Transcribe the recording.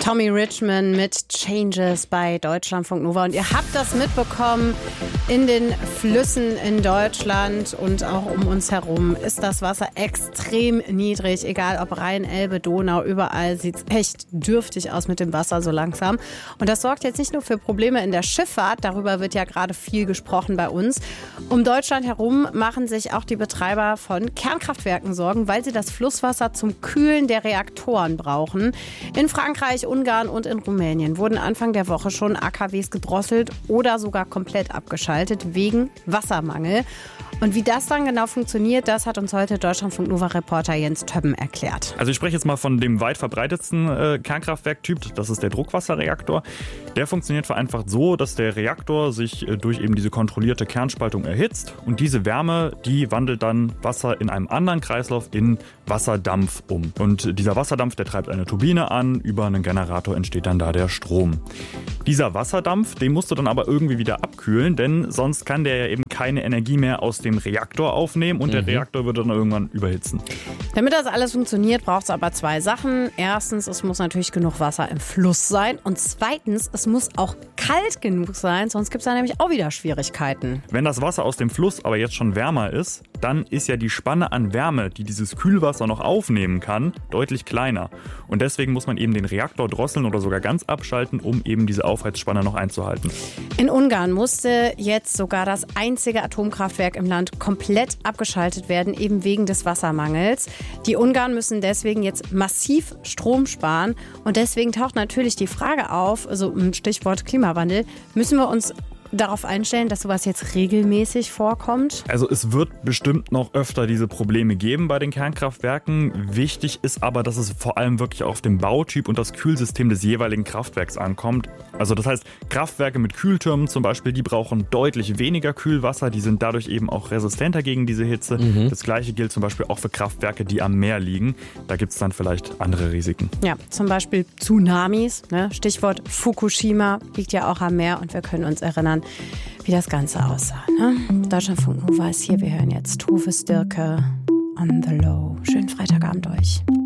Tommy Richman mit Changes bei Deutschlandfunk Nova. Und ihr habt das mitbekommen, in den Flüssen in Deutschland und auch um uns herum ist das Wasser extrem niedrig. Egal ob Rhein, Elbe, Donau, überall sieht es echt dürftig aus mit dem Wasser so langsam. Und das sorgt jetzt nicht nur für Probleme in der Schifffahrt, darüber wird ja gerade viel gesprochen bei uns. Um Deutschland herum machen sich auch die Betreiber von Kernkraftwerken Sorgen, weil sie das Flusswasser zum Kühlen der Reaktoren brauchen. In Frankreich, Ungarn und in Rumänien wurden Anfang der Woche schon AKWs gedrosselt oder sogar komplett abgeschaltet wegen Wassermangel. Und wie das dann genau funktioniert, das hat uns heute Deutschlandfunk-Nova-Reporter Jens Többen erklärt. Also ich spreche jetzt mal von dem weit verbreitetsten Kernkraftwerktyp, das ist der Druckwasserreaktor. Der funktioniert vereinfacht so, dass der Reaktor sich durch eben diese kontrollierte Kernspaltung erhitzt und diese Wärme, die wandelt dann Wasser in einem anderen Kreislauf in Wasserdampf um. Und dieser Wasserdampf, der treibt eine Turbine an, über einen Generator entsteht dann da der Strom. Dieser Wasserdampf, den musst du dann aber irgendwie wieder abkühlen, denn sonst kann der ja eben keine Energie mehr aus dem Reaktor aufnehmen und der Reaktor würde dann irgendwann überhitzen. Damit das alles funktioniert, braucht es aber zwei Sachen. Erstens, es muss natürlich genug Wasser im Fluss sein und zweitens, es muss auch kalt genug sein, sonst gibt es da nämlich auch wieder Schwierigkeiten. Wenn das Wasser aus dem Fluss aber jetzt schon wärmer ist, dann ist ja die Spanne an Wärme, die dieses Kühlwasser noch aufnehmen kann, deutlich kleiner. Und deswegen muss man eben den Reaktor drosseln oder sogar ganz abschalten, um eben diese Aufheizspanne noch einzuhalten. In Ungarn musste jetzt sogar das einzige Atomkraftwerk im Land komplett abgeschaltet werden, eben wegen des Wassermangels. Die Ungarn müssen deswegen jetzt massiv Strom sparen. Und deswegen taucht natürlich die Frage auf, also Stichwort Klimawandel, müssen wir uns darauf einstellen, dass sowas jetzt regelmäßig vorkommt? Also es wird bestimmt noch öfter diese Probleme geben bei den Kernkraftwerken. Wichtig ist aber, dass es vor allem wirklich auf den Bautyp und das Kühlsystem des jeweiligen Kraftwerks ankommt. Also das heißt, Kraftwerke mit Kühltürmen zum Beispiel, die brauchen deutlich weniger Kühlwasser. Die sind dadurch eben auch resistenter gegen diese Hitze. Das Gleiche gilt zum Beispiel auch für Kraftwerke, die am Meer liegen. Da gibt es dann vielleicht andere Risiken. Ja, zum Beispiel Tsunamis. Ne? Stichwort Fukushima liegt ja auch am Meer und wir können uns erinnern, wie das Ganze aussah. Ne? Deutschlandfunk Nova ist hier. Wir hören jetzt Tove Styrke on the Low. Schönen Freitagabend euch.